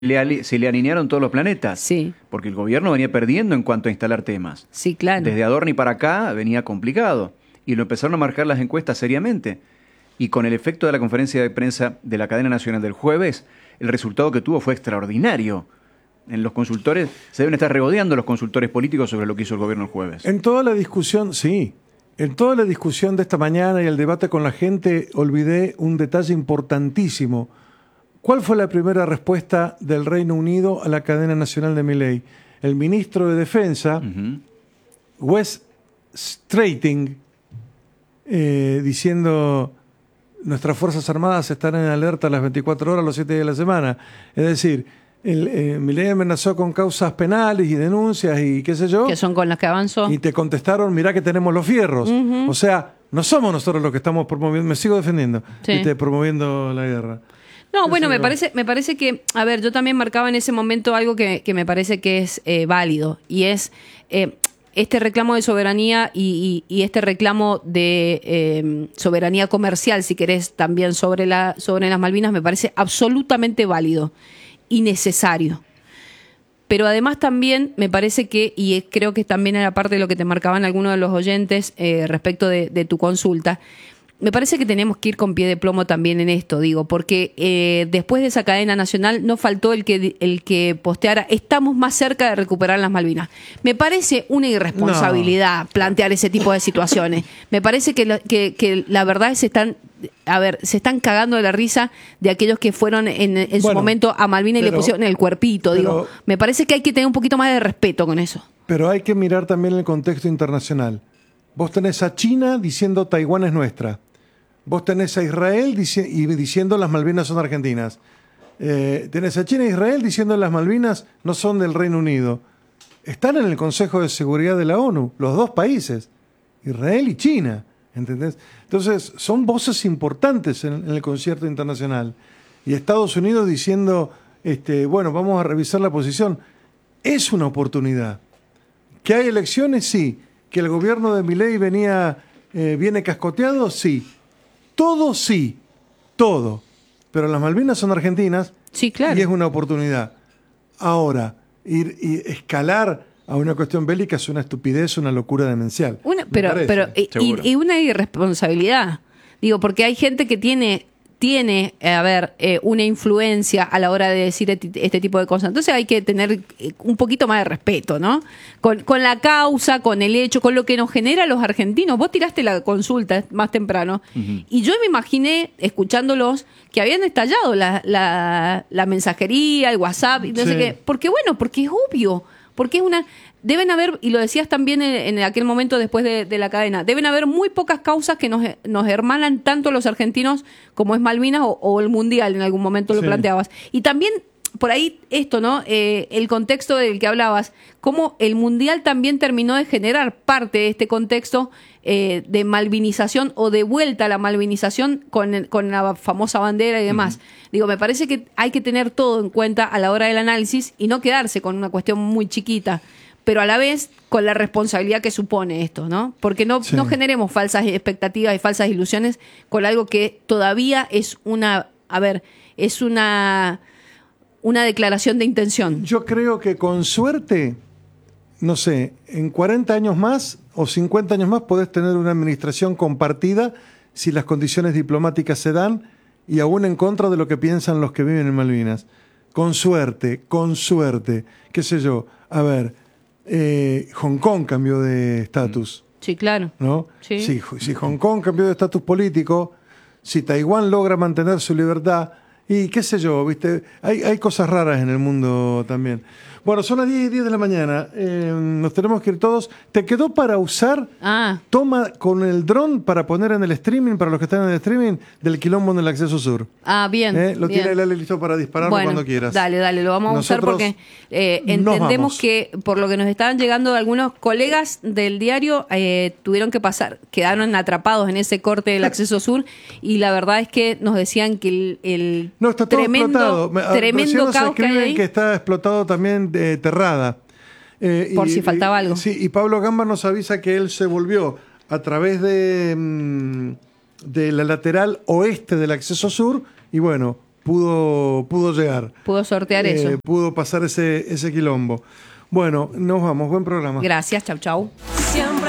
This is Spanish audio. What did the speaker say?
se le alinearon todos los planetas. Sí. Porque el gobierno venía perdiendo en cuanto a instalar temas. Sí, claro. Desde Adorni para acá venía complicado. Y lo empezaron a marcar las encuestas seriamente. Y con el efecto de la conferencia de prensa de la cadena nacional del jueves, el resultado que tuvo fue extraordinario. En los consultores, se deben estar regodeando los consultores políticos sobre lo que hizo el gobierno el jueves. En toda la discusión, sí. En toda la discusión de esta mañana y el debate con la gente, olvidé un detalle importantísimo. ¿Cuál fue la primera respuesta del Reino Unido a la cadena nacional de Milei? El ministro de Defensa, Wes Streeting, diciendo: nuestras Fuerzas Armadas están en alerta las 24 horas, los 7 días de la semana. Es decir, Milei amenazó con causas penales y denuncias y qué sé yo. Que son con las que avanzó. Y te contestaron: mirá que tenemos los fierros. O sea, no somos nosotros los que estamos promoviendo, me sigo defendiendo, promoviendo la guerra. No, bueno, me parece que, a ver, yo también marcaba en ese momento algo que me parece que es válido, y es este reclamo de soberanía y este reclamo de soberanía comercial, si querés, también sobre las Malvinas, me parece absolutamente válido y necesario. Pero además también me parece que, y creo que también era parte de lo que te marcaban algunos de los oyentes respecto de tu consulta, me parece que tenemos que ir con pie de plomo también en esto, digo, porque después de esa cadena nacional no faltó el que posteara: estamos más cerca de recuperar las Malvinas. Me parece una irresponsabilidad plantear ese tipo de situaciones. Me parece que la verdad se están cagando de la risa de aquellos que fueron en su momento a Malvinas y le pusieron el cuerpito. Digo, me parece que hay que tener un poquito más de respeto con eso. Pero hay que mirar también el contexto internacional. Vos tenés a China diciendo Taiwán es nuestra. Vos tenés a Israel diciendo las Malvinas son argentinas. Tenés a China e Israel diciendo las Malvinas no son del Reino Unido. Están en el Consejo de Seguridad de la ONU, los dos países, Israel y China, ¿entendés? Entonces, son voces importantes en el concierto internacional. Y Estados Unidos diciendo, bueno, vamos a revisar la posición. Es una oportunidad. ¿Que hay elecciones? Sí. ¿Que el gobierno de Milei viene cascoteado? Sí. Todo sí, todo. Pero las Malvinas son argentinas. Sí, claro. Y es una oportunidad. Ahora, ir y escalar a una cuestión bélica es una estupidez, una locura demencial. Y una irresponsabilidad. Digo, porque hay gente que tiene una influencia a la hora de decir este tipo de cosas. Entonces hay que tener un poquito más de respeto, ¿no? Con la causa, con el hecho, con lo que nos genera a los argentinos. Vos tiraste la consulta más temprano y yo me imaginé, escuchándolos, que habían estallado la mensajería, el WhatsApp, y no sé qué. Porque es obvio, porque es una... Deben haber, y lo decías también en aquel momento después de la cadena, deben haber muy pocas causas que nos hermanan tanto a los argentinos como es Malvinas o el Mundial, en algún momento lo planteabas. Y también, por ahí esto, ¿no? El contexto del que hablabas, cómo el Mundial también terminó de generar parte de este contexto de malvinización o de vuelta a la malvinización con la famosa bandera y demás. Digo, me parece que hay que tener todo en cuenta a la hora del análisis y no quedarse con una cuestión muy chiquita, pero a la vez con la responsabilidad que supone esto, ¿no? Porque no generemos falsas expectativas y falsas ilusiones con algo que todavía es una declaración de intención. Yo creo que con suerte, no sé, en 40 años más o 50 años más podés tener una administración compartida si las condiciones diplomáticas se dan y aún en contra de lo que piensan los que viven en Malvinas. Con suerte, qué sé yo, a ver... Hong Kong cambió de estatus. Sí, claro. ¿No? Sí. Si Hong Kong cambió de estatus político, si Taiwán logra mantener su libertad, y qué sé yo, ¿viste? Hay cosas raras en el mundo también. Bueno, son las 10:10 de la mañana. Nos tenemos que ir todos. ¿Te quedó para usar? Toma con el dron para poner en el streaming, para los que están en el streaming, del quilombo en el acceso sur. Bien. Lo tiene Lali listo para dispararlo cuando quieras. Dale, lo vamos a usar porque entendemos que por lo que nos estaban llegando algunos colegas del diario tuvieron que pasar, quedaron atrapados en ese corte del acceso sur y la verdad es que nos decían que el está todo tremendo caos que hay ahí. Que está explotado también Terrada. Por si faltaba algo. Sí, y Pablo Gamba nos avisa que él se volvió a través de la lateral oeste del acceso sur y bueno, pudo llegar. Pudo sortear eso. Pudo pasar ese quilombo. Bueno, nos vamos. Buen programa. Gracias. Chau, chau. Siempre